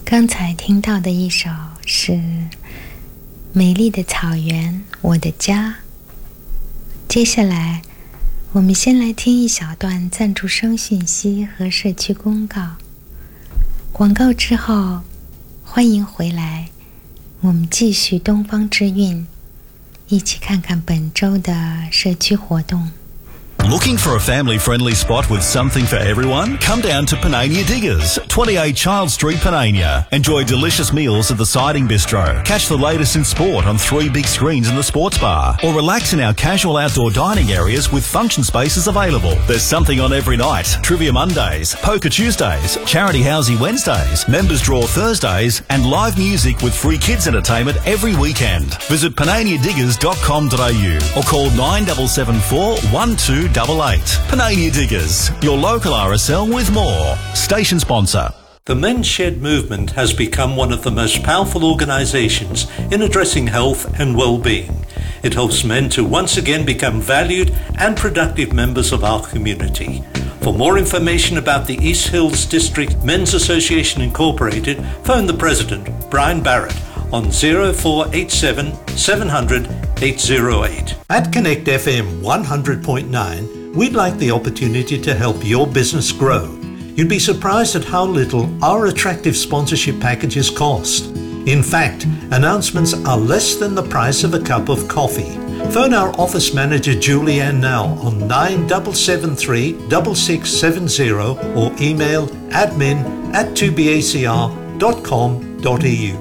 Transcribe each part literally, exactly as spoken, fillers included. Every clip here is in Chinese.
刚才听到的一首是《美丽的草原，我的家》。接下来，我们先来听一小段赞助商讯息和社区公告。广告之后，欢迎回来，我们继续东方之韵，一起看看本周的社区活动。 Looking for a family-friendly spot with something for everyone? Come down to Panania Diggers, twenty-eight Child Street, Panania. Enjoy delicious meals at the Siding Bistro. Catch the latest in sport on three big screens in the sports bar. Or relax in our casual outdoor dining areas with function spaces available. There's something on every night. Trivia Mondays, Poker Tuesdays, Charity Housey Wednesdays, Members Draw Thursdays, and live music with free kids entertainment every weekend. Visit panania diggers dot com dot a u or call nine seven seven four, one two eight eight. Panania Diggers, your local R S L with more. Station sponsor. The Men's Shed movement has become one of the most powerful organisations in addressing health and well-being. It helps men to once again become valued and productive members of our community. For more information about the East Hills District Men's Association Incorporated, phone the President, Brian Barrett, on zero four eight seven, seven hundred, eight oh eight. At Connect F M one hundred point nine, we'd like the opportunity to help your business grow. You'd be surprised at how little our attractive sponsorship packages cost. In fact, announcements are less than the price of a cup of coffee. Phone our office manager Julianne now on nine seven seven three, six six seven zero or email admin at two b a c r dot com dot a u.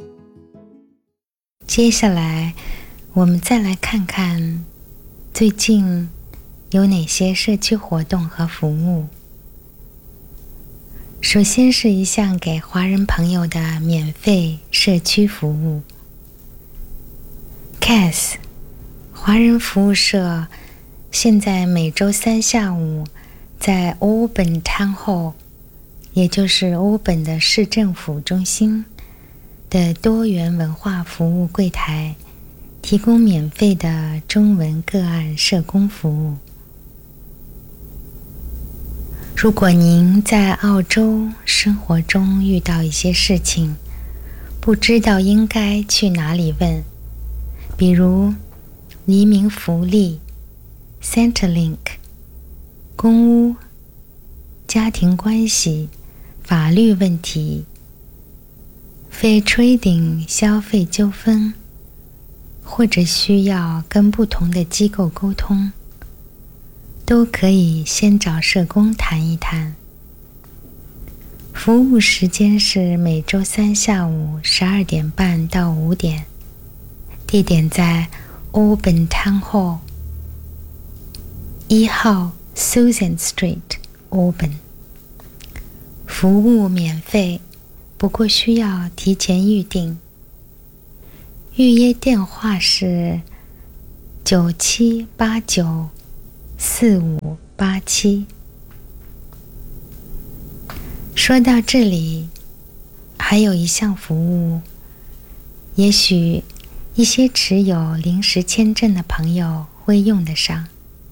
接下来我们再来看看最近有哪些社区活动和服务。首先是一项给华人朋友的免费社区服务。 C A S 华人服务社现在每周三下午在 Auburn Town Hall， 也就是 Auburn 的市政府中心的多元文化服务柜台提供免费的中文个案社工服务。如果您在澳洲生活中遇到一些事情，不知道应该去哪里问，比如移民福利、Centrelink、公屋、家庭关系、法律问题、Fair Trading 消费纠纷，或者需要跟不同的机构沟通，都可以先找社工谈一谈。服务时间是每周三下午十二点半到五点，地点在 Auburn Town Hall 一号 Susan Street Auburn。 服务免费，不过需要提前预订。预约电话是九七八九四五八七。说到这里，还有一项服务，也许一些持有临时签证的朋友会用得上。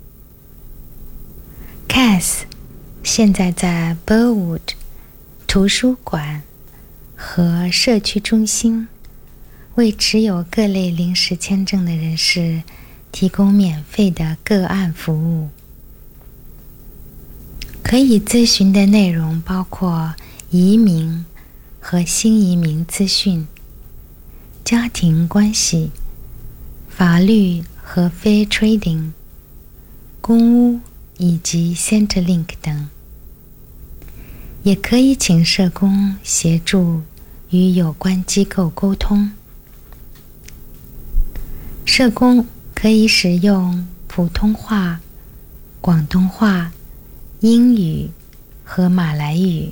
C A S 现在在 Burwood 图书馆和社区中心为持有各类临时签证的人士提供免费的个案服务。可以咨询的内容包括移民和新移民资讯、家庭关系、法律和 Fair Trading、公屋以及 Centrelink 等。也可以请社工协助与有关机构沟通。社工可以使用普通话、广东话、英语和马来语。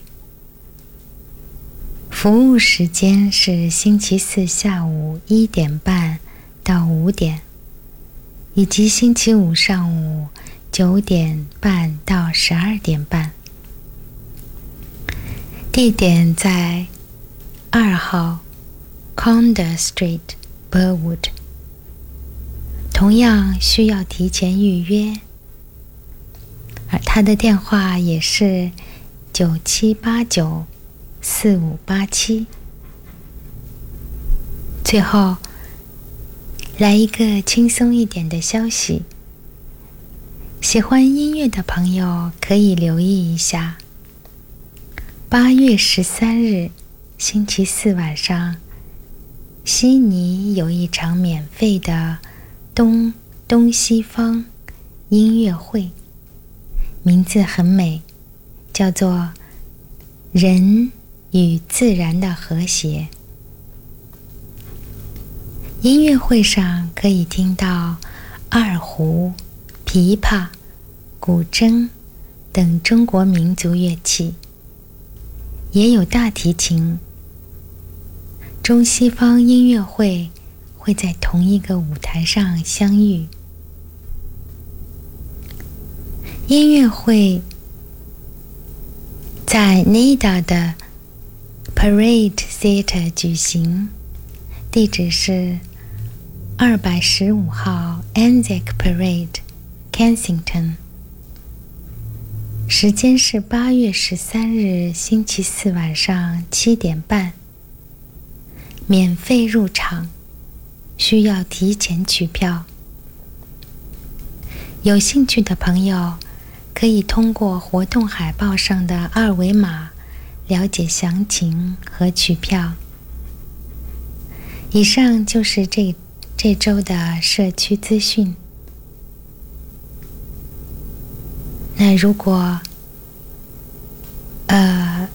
服务时间是星期四下午一点半到五点，以及星期五上午九点半到十二点半。地点在二号 Conda Street Burwood， 同样需要提前预约，而他的电话也是九七八九四五八七。最后，来一个轻松一点的消息。喜欢音乐的朋友可以留意一下，八月十三日星期四晚上，悉尼有一场免费的东东西方音乐会，名字很美，叫做人与自然的和谐。音乐会上可以听到二胡、琵琶、古筝等中国民族乐器，也有大提琴。中西方音乐会会在同一个舞台上相遇。音乐会在 N A D A 的 Parade Theatre 举行，地址是二百十五号 Anzac Parade Kensington， 时间是八月十三日星期四晚上七点半，免费入场，需要提前取票。有兴趣的朋友可以通过活动海报上的二维码了解详情和取票。以上就是这这周的社区资讯。那如果呃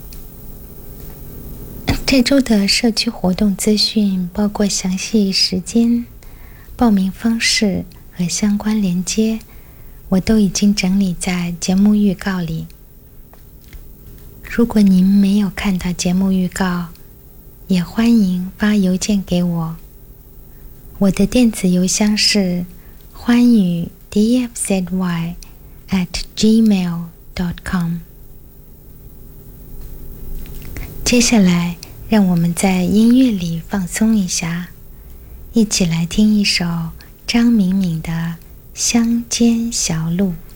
这周的社区活动资讯包括详细时间、报名方式和相关连接，我都已经整理在节目预告里。如果您没有看到节目预告，也欢迎发邮件给我。我的电子邮箱是欢语 d f z y at gmail dot com。 接下来让我们在音乐里放松一下，一起来听一首张敏敏的《乡间小路》。